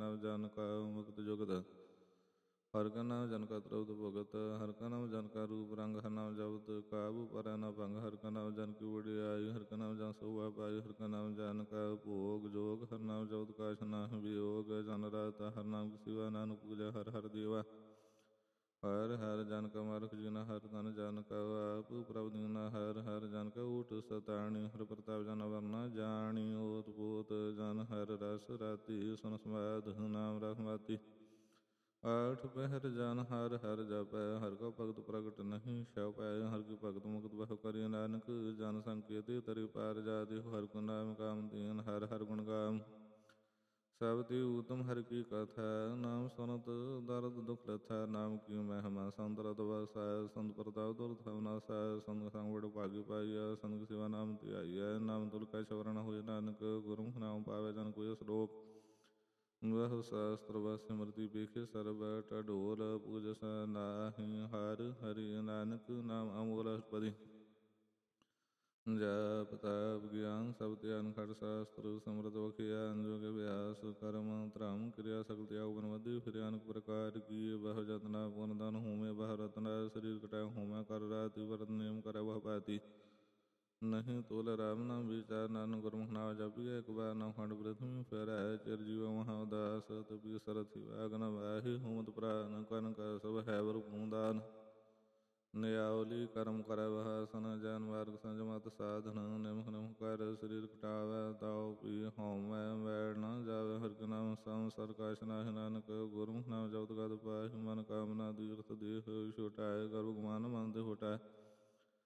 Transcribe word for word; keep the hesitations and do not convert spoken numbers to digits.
ਨਾਮ ਜਨ ਕਾ ਮੁਕਤ ਜੁਗਤ। ਹਰਿ ਕਾ ਨਾਮ ਜਨ ਕਾ ਤ੍ਰਪਤ ਭੁਗਤ। ਹਰਿ ਕਾ ਨਾਮ ਜਨ ਕਾ ਰੂਪ ਰੰਗ। ਹਰਿ ਨਾਮ ਜਪਤ ਕਾਬੂ ਪਰੈ ਨ ਭੰਗ। ਹਰਿ ਕਾ ਨਾਮ ਜਨ ਕੀ ਵਡਿਆਈ। ਹਰਿ ਕਾ ਨਾਮ ਜਨ ਸੋਭਾ ਪਾਈ। ਹਰਿ ਕਾ ਨਾਮ ਜਨ ਕਾ ਭੋਗ ਜੋਗ। ਹਰਿ ਨਾਮ ਜਪਤ ਕਾਛ ਨਾਹਿ ਵਿਯੋਗ। ਜਨ ਰਾਤਾ ਹਰਿ ਨਾਮ ਕੀ ਸਿਵਾ ਨਾਨਕ ਪੂਜਾ ਹਰਿ ਹਰਿ ਦੇਵਾ। ਹਰਿ ਹਰਿ ਜਨ ਕਾ ਮਾਰਗ ਜਿਨਾ। ਹਰਿ ਤਨ ਜਨ ਕਾ ਆਪ ਪ੍ਰਭ ਦੀਨਾ। ਹਰਿ ਹਰਿ ਜਨ ਕਾ ਊਟ ਸਤਾਣੀ। ਹਰਿ ਪ੍ਰਤਾਪ ਜਨ ਅਵਰ ਨ ਜਾਣੀ। ਓਤ ਪੋਤ ਜਨ ਹਰਿ ਰਸ ਰਾਤੀ। ਸੁਨ ਸਮਾਧ ਨਾਮ ਰਖਮਾਤੀ। ਆਠ ਪਹਿਰ ਜਨ ਹਰਿ ਹਰਿ ਜਪੈ। ਹਰਿ ਕਾ ਭਗਤ ਪ੍ਰਗਟ ਨਹੀਂ ਛਪੈ। ਹਰਿ ਕੀ ਭਗਤ ਮੁਕਤ ਬਹੁ ਕਰਿ ਨਾਨਕ। ਜਨ ਸੰਕੇਤੀ ਤਰਿ ਪਾਰ ਜਾਤੀ। ਹਰਿ ਕੋ ਨਾਮ ਕਾਮ ਦੀਨ। ਹਰਿ ਹਰਿ ਗੁਣ ਗਾਮ ਸਭ ਤੇ ਊਤਮ। ਹਰਿ ਕੀ ਕਥਾ ਨਾਮ ਸੁਨਤ ਦਰਦ ਦੁਖ ਲਥੈ। ਨਾਮ ਕੀ ਮਹਿਮਾ ਸੰਤ ਰਤ ਵਸੈ। ਸੰਤ ਪ੍ਰਤਾਪ ਦੁਰਲਭ ਨਾਸੈ। ਸੰਤ ਸੰਗ ਬੜ ਭਾਗੀ ਪਾਈਐ। ਸੰਤ ਕੀ ਸੇਵਾ ਨਾਮ ਧਿਆਈਐ। ਨਾਮ ਤੁਲ ਕੈ ਸਵਰਨ ਹੋਇ ਨਾਨਕ। ਗੁਰਮੁਖ ਨਾਮ ਪਾਵੈ ਜਨ ਕੋਈ ਸਲੋਕ। ਬਹੁ ਸਾਸਤ੍ਰ ਬਹੁ ਸਿਮਰਤਿ ਪੇਖੇ ਸਰਬ ਢਡੋਲ। ਪੂਜਸ ਨਾਹਿ ਹਰਿ ਹਰਿ ਨਾਨਕ ਨਾਮ ਅਮੋਲ ਅਸ਼ਟਪਦੀ। ਜਪ ਤਪ ਗਿਆਨ ਸਭ ਧਿਆਨ ਖਟ ਸ਼ਾਸਤ੍ਰ ਸਿਮਰਤ ਬਖਿਆਨ। ਜੋਗ ਅਭਿਆਸ ਕਰਮ ਧਰਮ ਕਿਰਿਆ ਸਕਲ ਤਿਆਗ ਬਨਵੱਧੀ। ਫਿਰਿ ਅਨੇਕ ਪ੍ਰਕਾਰ ਕੀਏ ਬਹੁ ਜਤਨਾ। ਪੁਨ ਧਨ ਹੋਮੇ ਬਹੁ ਰਤਨਾ। ਸਰੀਰ ਕਟੈ ਹੋਮੈ ਕਰ ਰਾਤੀ। ਵਰਤ ਨੇਮ ਕਰੈ ਬਹੁ ਭਾਂਤੀ। ਨਹੀਂ ਤੋਲ ਰਾਮ ਨਾਮ ਵਿਚਾਰ। ਨਾਨਕ ਗੁਰਮੁਖ ਨਾਮ ਜਪੀਐ। ਇਕ ਬਾਰ ਨਾਮ ਖੰਡ ਪ੍ਰਿਥਵੀ ਫਿਰੈ। ਚਿਰ ਜੀਵ ਮਹਾ ਉਦਾਸ। ਤਪੀ ਸਰਥਿ ਵਾਗ ਨ ਵਾਹੀ। ਹੁਮਤ ਪ੍ਰਾਨ ਕਨ ਕਾ ਸਭ ਹੈ ਬਰ ਭੂਦਾਨ। ਨਿਆਉਲੀ ਕਰਮ ਕਰੈ ਬਹਾਸਨ। ਜੈਨ ਮਾਰਗ ਸੰਜਮਤ ਸਾਧਨ। ਨਿਮਖ ਨਿਮਖ ਕਰ ਸਰੀਰ ਕਟਾਵੈ। ਤਾਉ ਪੀ ਹਉਮੈ ਮੈਲ ਨ ਜਾਵੈ। ਹਰਿ ਕਾ ਨਾਮ ਸੰਸਰ ਕਾਛ ਨਾਹਿ। ਨਾਨਕ ਗੁਰਮੁਖ ਨਾਮ ਜਪਤ ਗਤ ਪਾਹਿ। ਮਨ ਕਾਮਨਾ ਤੀਰਥ ਦੇਹ ਛੁਟਾਇ। ਗਰਭ ਗੁਮਾਨ ਮਨ ਤੇ ਹੁਟਾਇ।